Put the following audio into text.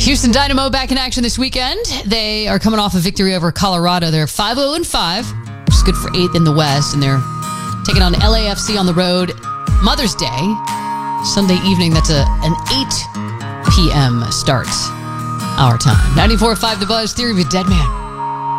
Houston Dynamo back in action this weekend. They are coming off a victory over Colorado. They're 5-0-5, which is good for 8th in the West, and they're taking on LAFC on the road Mother's Day, Sunday evening. That's an 8 p.m. start, our time. 94.5 The Buzz, Theory of a Dead Man.